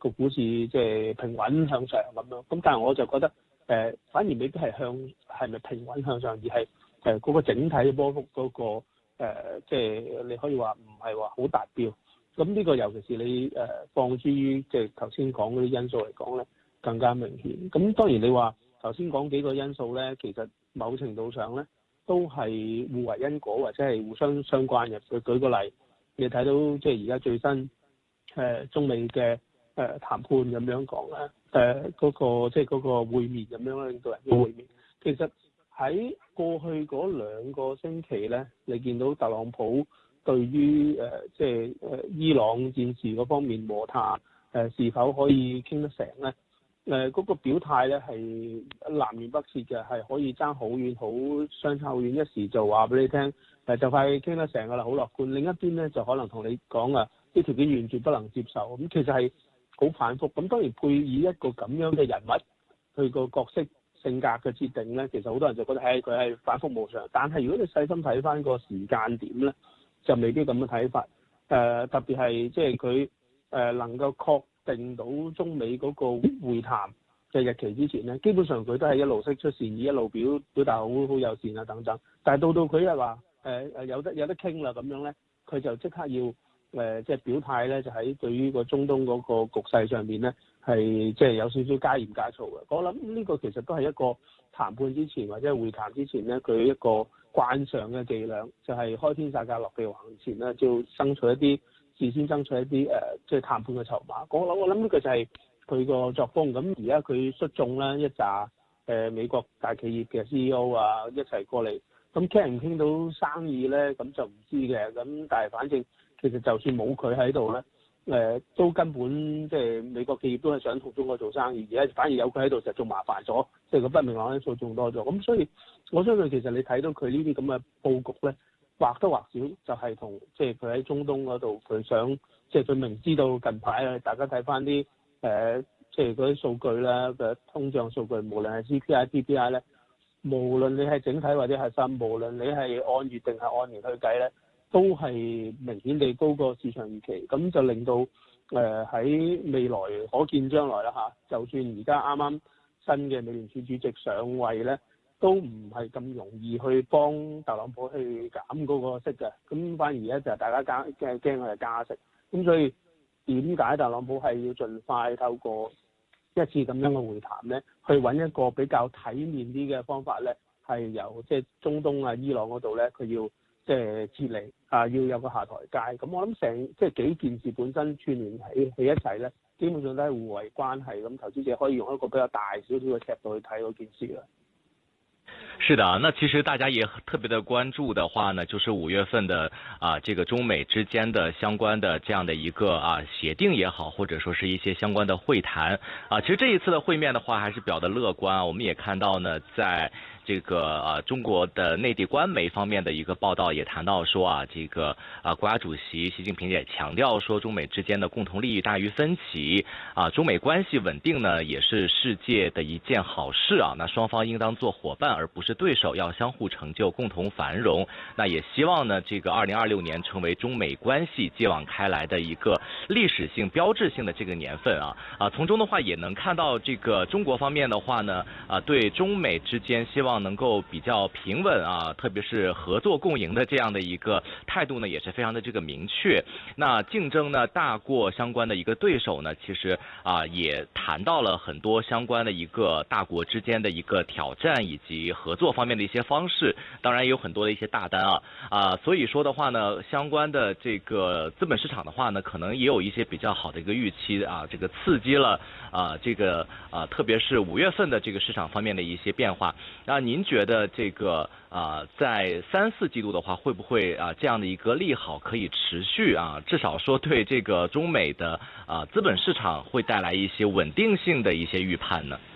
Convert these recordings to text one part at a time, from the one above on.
個股市即係平穩向上咁樣。咁但係我就覺得反而未必係係咪平穩向上，而係嗰個整體波幅嗰個即係你可以話唔係話好達標。咁呢個尤其是你放諸於即係頭先講嗰啲因素嚟講咧，更加明顯。咁當然你話頭先講幾個因素咧，其實某程度上咧都係互為因果或者係互相相關嘅。舉個例，你睇到即係而家最新中美嘅談判咁樣講咧，嗰個即係嗰個會面咁樣啦，領導人嘅會面，其實喺過去嗰2個星期咧，你見到特朗普對於即係伊朗戰事嗰方面和談是否可以傾得成咧？嗰個表態咧係南轅北轍嘅，係可以爭好遠，好相差好遠。一時就話俾你聽就快傾得成㗎啦，好樂觀。另一邊咧就可能同你講啊，啲條件完全不能接受。咁其實係好反覆。咁當然配以一個咁樣嘅人物，佢個角色性格嘅設定咧，其實好多人就覺得佢係反覆無常。但係如果你細心睇翻個時間點咧，就未必咁嘅睇法，特別係即係佢能夠確定到中美嗰個會談嘅日期之前咧，基本上佢都係一路釋出善意，一路表達好友善啊等等。但係到佢係話有得傾啦咁樣咧，佢就即刻要即係表態咧，就喺對於個中東嗰個局勢上面咧，係即係有少少加鹽加醋嘅。我諗呢個其實都係一個談判之前或者係會談之前咧，佢一個慣常嘅伎倆，就係開天殺價落地橫前啦，就爭取一啲事先爭取一啲即係談判嘅籌碼。我諗呢個就係佢個作風。咁而家佢率眾啦一紮美國大企業嘅 CEO 啊一齊過嚟，咁傾唔傾到生意咧？咁就唔知嘅。咁但係反正其實就算冇佢喺度咧，都根本即係美國企業都係想同中國做生意，而家反而有佢喺度就仲麻煩咗，即係個不明朗因素仲多咗。咁所以我相信其實你睇到佢呢啲咁嘅佈局咧，或多或少就係同即係佢喺中東嗰度佢想即係佢明知道近排啊，大家睇翻啲即係嗰啲數據啦嘅通脹數據，無論係 CPI、PPI 咧，無論你係整體或者核心，無論你係按月定係按年去計咧，都係明顯地高過市場預期，咁就令到喺未來可見將來啦嚇，就算而家啱啱新嘅美聯儲主席上位咧，都唔係咁容易去幫特朗普去減嗰個息嘅，咁反而咧就係大家驚佢係加息，咁所以點解特朗普係要盡快透過一次咁樣嘅會談咧，去揾一個比較體面啲嘅方法咧，係由即係中東啊、伊朗嗰度咧，佢要即係撤離啊，要有個下台階。咁我諗即係幾件事本身串聯起一齊咧，基本上都係互為關係。咁投資者可以用一個比較大少少嘅尺度去睇嗰件事啦。 是的，那其實大家也特別的關注的話呢，就是5月份的這個中美之間的相關的這樣的一個協定也好，或者說是一些相關的會談其實這一次的會面的話還是比較的樂觀我們也看到呢，在這個中國的內地官媒方面的一個報道也談到說這個國家主席習近平也強調說中美之間的共同利益大於分歧中美關係穩定呢也是世界的一件好事那雙方應當做夥伴而不是對手，要相互成就，共同繁榮。那也希望呢這個2026年成為中美關係繼往開來的一個歷史性標誌性的這個年份從中的話也能看到這個中國方面的話呢對中美之間希望能夠比較平穩特別是合作共贏的這樣的一個態度呢，也是非常的這個明確。那競爭呢大過相關的一個對手呢，其實也談到了很多相關的一個大國之間的一個挑戰以及合作方面的一些方式，當然也有很多的一些大單所以說的話呢，相關的這個資本市場的話呢，可能也有一些比較好的一個預期這個刺激了這個特別是5月份的這個市場方面的一些變化您覺得這個在3、4季度的話，會不會這樣的一個利好可以持續至少說對這個中美的資本市場會帶來一些穩定性的一些預判呢？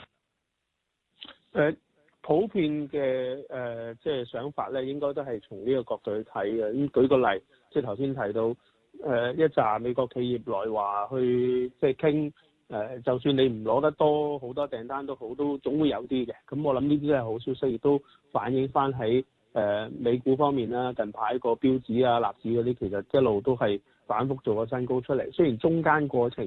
普遍嘅即係想法咧，應該都係從呢個角度去睇嘅。咁舉個例，即係頭先提到一紮美國企業來華去即係傾。就算你唔攞得多好多訂單都好，都總會有啲嘅。咁我諗呢啲都係好消息，亦都反映翻喺美股方面啦。近排個標指納指嗰啲，其實一路都係反覆做個新高出嚟。雖然中間過程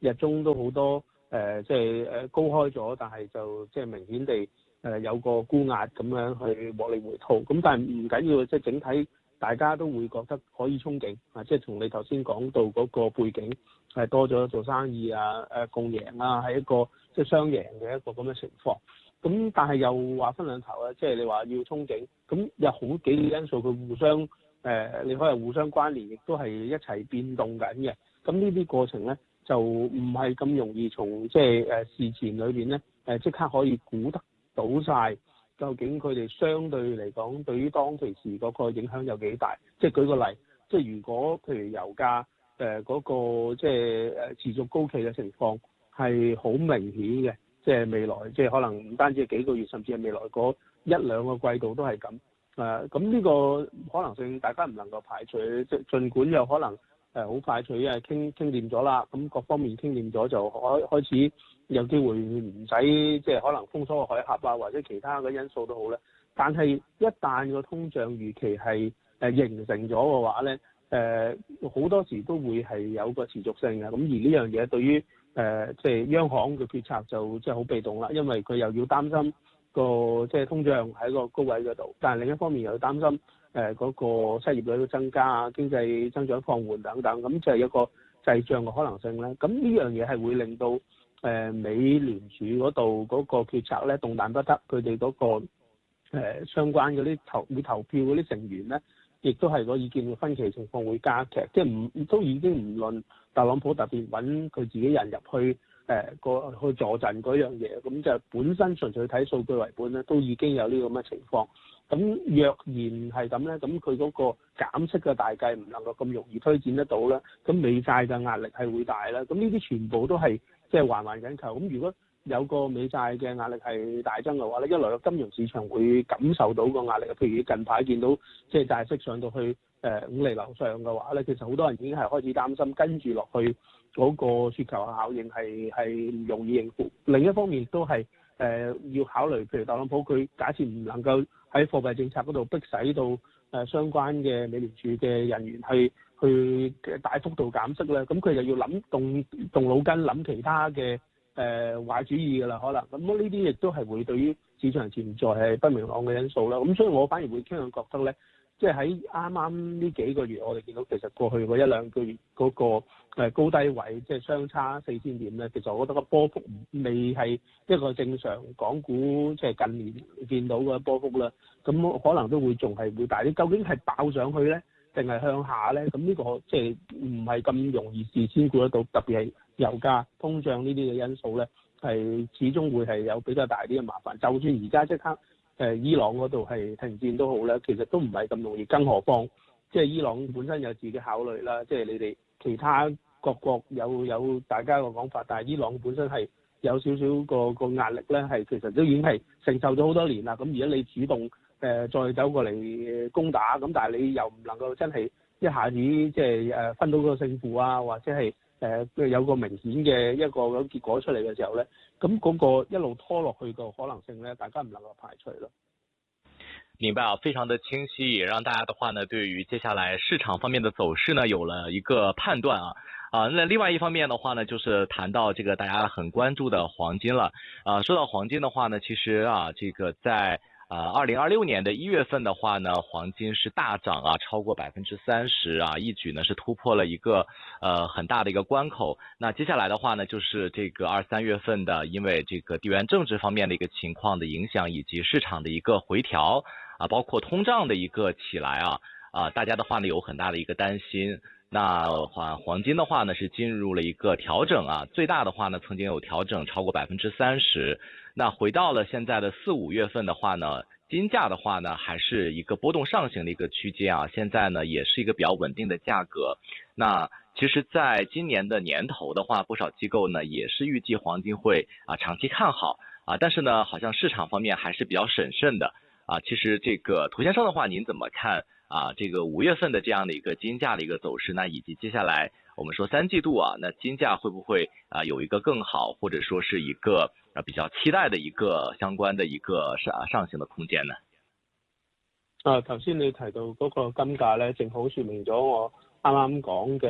日中都好多即係高開咗，但係就即係明顯地有個沽壓咁樣去獲利回吐。咁但係唔緊要，即係整體大家都會覺得可以憧憬啊！即係同你頭先講到嗰個背景係多咗做生意啊、共贏啊，係一個即係雙贏嘅一個咁嘅情況。咁但係又話分兩頭啊，即係你話要憧憬，咁有好幾個因素佢互相你可以互相關聯，亦都係一齊變動緊嘅。咁呢啲過程咧就唔係咁容易從即係事前裏邊咧即刻可以估得到晒究竟佢哋相對嚟講對於當其時嗰個影響有幾大。即係舉個例，即係如果譬如油價嗰個即係持續高企嘅情況係好明顯嘅。即係未來，即係可能唔單止係幾個月，甚至係未來嗰一兩個季度都係咁。咁呢個可能性大家唔能夠排除。即係儘管有可能好快脆，因為傾掂咗啦，咁各方面傾掂咗就開始有機會唔使即係可能風騷海峽啊，或者其他嘅因素都好咧。但係一旦個通脹預期係形成咗嘅話咧，好多時都會係有個持續性嘅。咁而呢樣嘢對於即係央行嘅決策就即係好被動啦，因為佢又要擔心個即係通脹喺個高位嗰度，但係另一方面又要擔心嗰個失業率嘅增加啊、經濟增長放緩等等，咁就係一個滯脹嘅可能性咧。咁呢樣嘢係會令到美聯儲嗰度嗰個決策咧動彈不得，佢哋嗰個相關嗰啲會投票嗰啲成員咧，亦都係個意見嘅分歧情況會加劇，即係都已經唔論特朗普特別揾佢自己人入去去助陣嗰樣嘢，咁就本身純粹睇數據為本咧，都已經有呢個咁嘅情況。咁若然係咁咧，咁佢嗰個減息嘅大計唔能夠咁容易推展得到咧，咁美債嘅壓力係會大啦。咁呢啲全部都係即係環環緊扣。咁如果有個美債嘅壓力係大增嘅話咧，一來個金融市場會感受到個壓力，譬如近排見到即係債息上到去5厘樓上嘅話咧，其實好多人已經係開始擔心跟住落去嗰個雪球效應係唔容易應付。另一方面都係要考慮，譬如特朗普佢假設唔能夠喺貨幣政策嗰度逼使到相關嘅美聯儲嘅人員去大幅度減息咧，咁佢就要動腦筋諗其他嘅壞主意㗎啦，可能咁呢啲亦都係會對於市場潛在係不明朗嘅因素啦。咁所以我反而會傾向覺得咧，即係喺啱啱呢幾個月，我哋見到其實過去嗰一兩個月嗰個高低位即係相差4000點咧，其實我覺得個波幅未係一個正常港股即係近年見到嘅波幅啦。咁可能都會仲係會大啲。究竟係爆上去咧，定係向下咧？咁呢個即係唔係咁容易事先估得到，特別係油價、通脹呢啲嘅因素咧，係始終會係有比較大啲嘅麻煩。就算而家即刻伊朗嗰度係停戰都好咧，其實都唔係咁容易。更何況即係伊朗本身有自己考慮啦，即係你哋其他各國有大家個講法，但係伊朗本身係有少少個壓力咧，係其實都已經係承受咗好多年啦。咁而家你主動再走過嚟攻打，咁但係你又唔能夠真係一下子即係分到個勝負啊，或者係有個明顯嘅一個咁結果出嚟嘅時候咧，咁嗰個一路拖落去個可能性咧，大家唔能夠排除咯。 明白啊，非常的清晰，也讓大家的話呢，對於接下來市場方面的走勢呢，有了一個判斷啊。那另外一方面的話呢，就是談到這個大家很關注的黃金了。說到黃金的話呢，其實啊，這個在2026年的1月份的話呢，黃金是大漲啊，超過30%啊，一舉呢是突破了一個很大的一個關口。那接下來的話呢，就是這個2、3月份的，因為這個地緣政治方面的一個情況的影響，以及市場的一個回調啊，包括通脹的一個起來啊，大家的話呢有很大的一個擔心。那黃金的話呢是進入了一個調整啊，最大的話呢曾經有調整超過30%。那回到了現在的4、5月份的話呢，金價的話呢還是一個波動上行的一個區間啊，現在呢也是一個比較穩定的價格。那其實在今年的年頭的話，不少機構呢也是預計黃金會長期看好啊，但是呢好像市場方面還是比較審慎的啊。其實這個涂先生的話，您怎麼看這個5月份的這樣的一個金價的一個走勢呢？以及接下來我們說3季度那金價會不會有一個更好，或者說是一個比較期待的一個相關的一個上行的空間呢？ 頭先你提到嗰個金價咧，正好說明咗我啱啱講嘅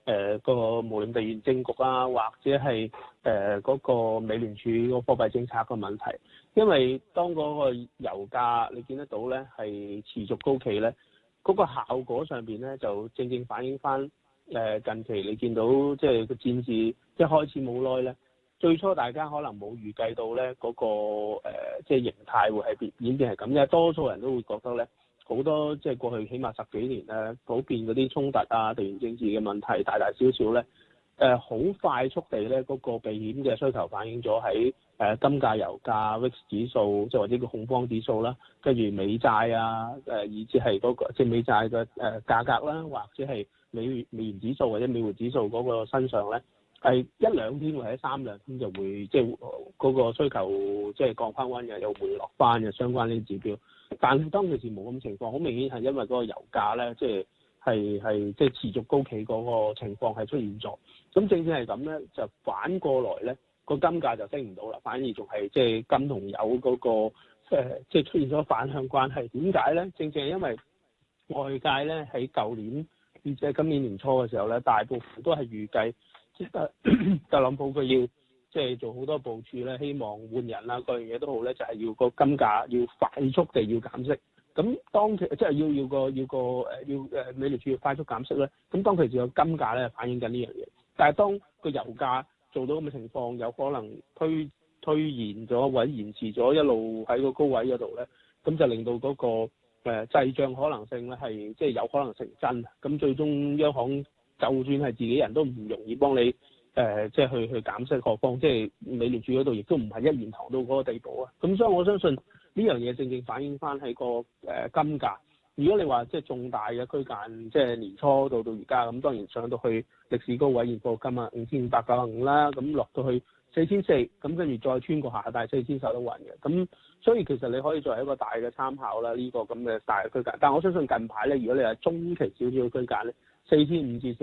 個無論地緣政局啊，或者係嗰個美聯儲個貨幣政策嘅問題，因為當嗰個油價你見得到咧係持續高企咧，嗰個效果上邊咧就正正反映翻近期你見到即係個戰事一開始冇耐咧，最初大家可能冇預計到咧嗰個即係形態會係演變係咁，因為多數人都會覺得咧。好多即係過去起碼10幾年咧，普遍嗰啲衝突啊、地緣政治嘅問題大大小小咧，好快速地咧嗰個避險嘅需求反映咗喺金價、油價、VIX 指數，即係或者個恐慌指數啦，跟住美債啊，以至係嗰個即係美債嘅價格啦，或者係美元指數或者美匯指數嗰個身上咧，係1兩天或者3兩天就會即係嗰個需求即係降翻溫嘅，又回落翻嘅相關呢啲指標。但係當其時冇咁情況，好明顯係因為嗰個油價咧，即係即係持續高企嗰個情況係出現咗。咁正正係咁咧，就反過來咧，個金價就升唔到啦，反而仲係即係金同油嗰個即係出現咗反向關係。點解咧？正正係因為外界咧喺舊年即係今年年初嘅時候咧，大部分都係預計即係特朗普佢要即係做好多部署咧，希望換人啦，各樣嘢都好咧，就係要個金價要快速地要減息。咁當其即係要美聯儲要快速減息咧，咁當其時個金價咧反映緊呢樣嘢。但係當個油價做到咁嘅情況，有可能推延咗或者延遲咗一路喺個高位嗰度咧，咁就令到嗰個滯脹可能性咧係即係有可能成真。咁最終央行就算係自己人都唔容易幫你。即係去減息，何況即係美聯儲嗰度亦都唔係一言堂到嗰個地步啊！咁所以我相信呢樣嘢正正反映翻喺個金價。如果你話即係重大嘅區間，即係年初到而家咁，當然上到去歷史高位現貨金啊5595啦，咁落到去4400，咁跟住再穿過下大4000守得穩嘅。咁所以其實你可以作為一個大嘅參考啦，呢個咁嘅大嘅區間。但我相信近排咧，如果你係中期少少嘅區間咧，4500至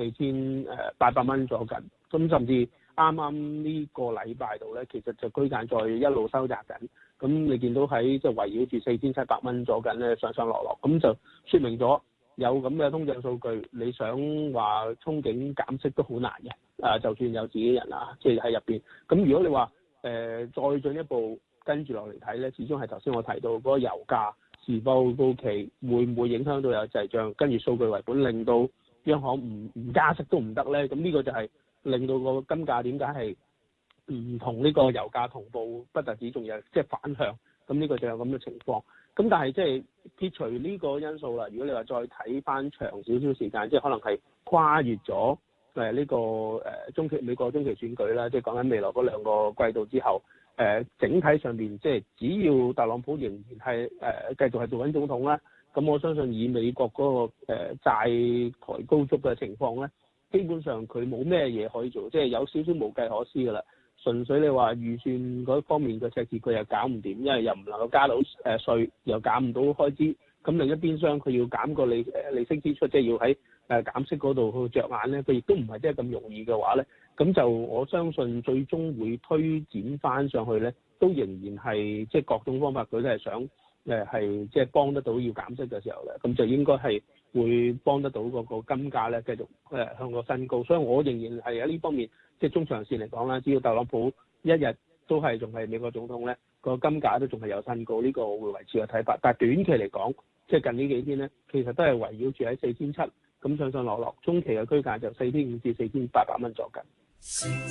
4800蚊左近。咁甚至啱啱呢個禮拜度咧，其實就區間再一路收窄緊。咁你見到喺即係圍繞住4700蚊左近咧上上落落，咁就說明咗有咁嘅通脹數據，你想話憧憬減息都好難嘅。就算有自己人啊，即係喺入邊。咁如果你話再進一步跟住落嚟睇咧，始終係頭先我提到嗰個油價是否高企，會唔會影響到有滯脹，跟住數據為本，令到央行唔加息都唔得咧？咁呢個就係令到個金價點解係唔同呢個油價同步，不特止仲有即係反向，咁呢個就有咁嘅情況。咁但係即係撇除呢個因素啦，如果你話再睇翻長少少時間，即係可能係跨越咗呢個美國中期選舉啦，即係講緊未來嗰2個季度之後，整體上面即係只要特朗普仍然係繼續係做緊總統啦，咁我相信以美國嗰個債台高築嘅情況咧，基本上佢冇咩嘢可以做，即係有少少無計可施㗎啦。純粹你話預算嗰方面嘅赤字佢又搞唔掂，因為又唔能夠加到稅，又減唔到開支。咁另一邊廂佢要減個利息支出，即係要喺減息嗰度去着眼咧，佢亦都唔係真係咁容易嘅話咧，咁就我相信最終會推展翻上去咧，都仍然係即係各種方法佢都係想係即係幫得到要減息嘅時候咧，咁就應該係會幫得到嗰個金價咧繼續向個新高。所以我仍然係喺呢方面，即係中長線嚟講啦，只要特朗普一日都係仲係美國總統咧，個金價都仲係有新高，呢個我會維持個睇法。但係短期嚟講，即係近呢幾天咧，其實都係圍繞住喺4700咁上上落落，中期嘅區間就4500至4800蚊左近。